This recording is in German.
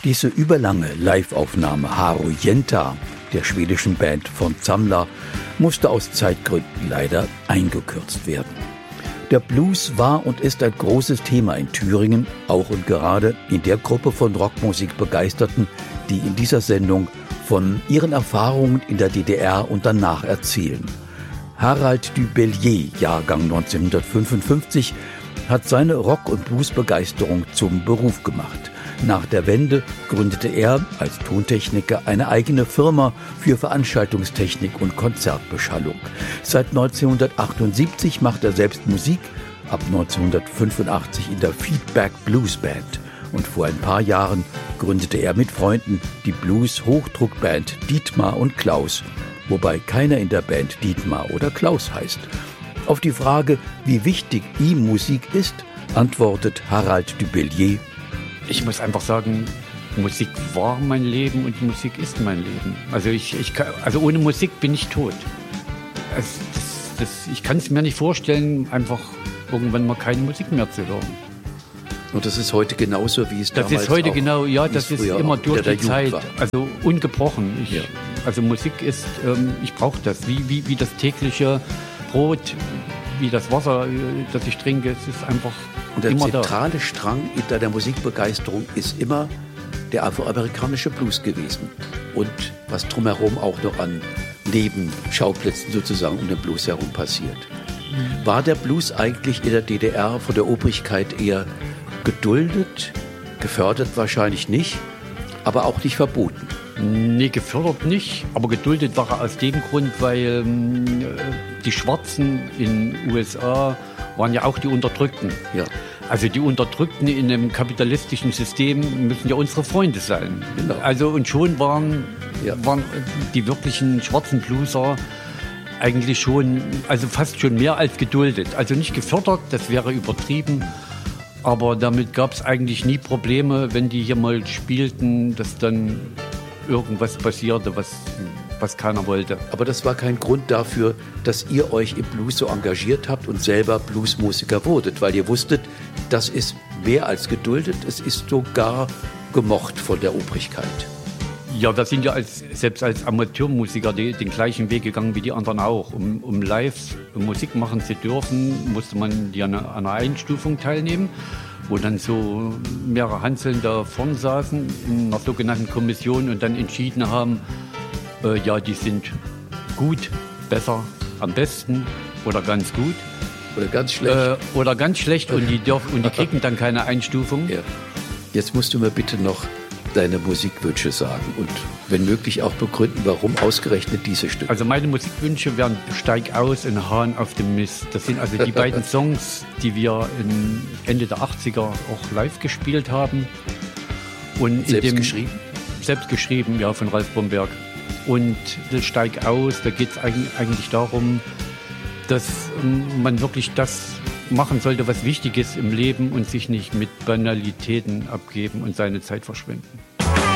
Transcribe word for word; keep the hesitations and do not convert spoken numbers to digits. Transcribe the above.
Diese überlange Live-Aufnahme Harujenta der schwedischen Band von Samla musste aus Zeitgründen leider eingekürzt werden. Der Blues war und ist ein großes Thema in Thüringen, auch und gerade in der Gruppe von Rockmusikbegeisterten, die in dieser Sendung von ihren Erfahrungen in der D D R und danach erzählen. Harald Dubelier, Jahrgang neunzehnhundertfünfundfünfzig, hat seine Rock- und Bluesbegeisterung zum Beruf gemacht. Nach der Wende gründete er als Tontechniker eine eigene Firma für Veranstaltungstechnik und Konzertbeschallung. Seit neunzehnhundertachtundsiebzig macht er selbst Musik, ab neunzehnhundertfünfundachtzig in der Feedback Blues Band. Und vor ein paar Jahren gründete er mit Freunden die Blues-Hochdruckband Dietmar und Klaus, wobei keiner in der Band Dietmar oder Klaus heißt. Auf die Frage, wie wichtig ihm Musik ist, antwortet Harald Dubelier: Ich muss einfach sagen, Musik war mein Leben und Musik ist mein Leben. Also, ich, ich kann, also ohne Musik bin ich tot. Also das, das, ich kann es mir nicht vorstellen, einfach irgendwann mal keine Musik mehr zu hören. Und das ist heute genauso, wie es das damals ist heute auch, genau, ja, das ist immer durch die Zeit, war. Also ungebrochen. Ich, ja. Also Musik ist, ähm, ich brauche das, wie, wie, wie das tägliche Brot, wie das Wasser, das ich trinke, es ist einfach und der immer zentrale da. Strang hinter der Musikbegeisterung ist immer der afroamerikanische Blues gewesen und was drumherum auch noch an Nebenschauplätzen sozusagen um den Blues herum passiert. War der Blues eigentlich in der D D R von der Obrigkeit eher geduldet, gefördert wahrscheinlich nicht, aber auch nicht verboten? Nee, gefördert nicht, aber geduldet war er aus dem Grund, weil äh, die Schwarzen in den U S A waren ja auch die Unterdrückten. Ja. Also die Unterdrückten in einem kapitalistischen System müssen ja unsere Freunde sein. Genau. Also und schon waren, ja. waren die wirklichen schwarzen Blueser eigentlich schon, also fast schon mehr als geduldet. Also nicht gefördert, das wäre übertrieben. Aber damit gab es eigentlich nie Probleme, wenn die hier mal spielten, dass dann irgendwas passierte, was, was keiner wollte. Aber das war kein Grund dafür, dass ihr euch im Blues so engagiert habt und selber Bluesmusiker wurdet, weil ihr wusstet, das ist mehr als geduldet, es ist sogar gemocht von der Obrigkeit. Ja, wir sind ja als, selbst als Amateurmusiker die, den gleichen Weg gegangen wie die anderen auch. Um, um live Musik machen zu dürfen, musste man ja an einer Einstufung teilnehmen, wo dann so mehrere Hanseln da vorn saßen in einer sogenannten Kommission und dann entschieden haben, äh, ja, die sind gut, besser, am besten oder ganz gut. Oder ganz schlecht. Äh, oder ganz schlecht und die, dürfen, und die kriegen dann keine Einstufung. Ja. Jetzt musst du mir bitte noch deine Musikwünsche sagen und wenn möglich auch begründen, warum ausgerechnet diese Stücke. Also meine Musikwünsche wären Steig aus und Hahn auf dem Mist. Das sind also die beiden Songs, die wir in Ende der achtziger auch live gespielt haben. Und selbst in dem, geschrieben? Selbst geschrieben, ja, von Ralf Bromberg. Und das Steig aus, da geht es eigentlich darum, dass man wirklich das machen sollte, was wichtig ist im Leben und sich nicht mit Banalitäten abgeben und seine Zeit verschwenden.